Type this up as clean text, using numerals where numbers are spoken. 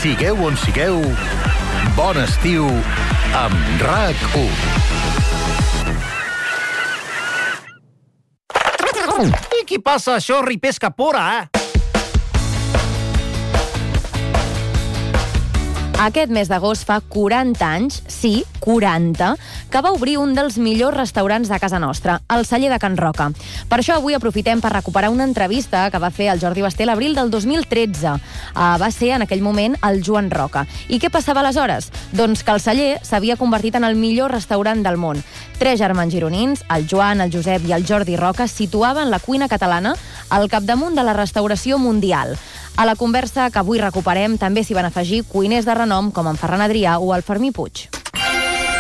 Sigueu on sigueu, bon estiu amb RAC1. I qui passa això, ripesca pora, Aquest mes d'agost fa 40 anys, sí, 40, que va obrir un dels millors restaurants de casa nostra, el Celler de Can Roca. Per això avui aprofitem per recuperar una entrevista que va fer el Jordi Basté l'abril del 2013. Va ser en aquell moment el Joan Roca. I què passava aleshores? Doncs que el Celler s'havia convertit en el millor restaurant del món. 3 germans gironins, el Joan, el Josep i el Jordi Roca, situaven la cuina catalana al capdamunt de la restauració mundial. A la conversa que avui recuperem també s'hi van afegir cuiners de renom com en Ferran Adrià o el Fermí Puig.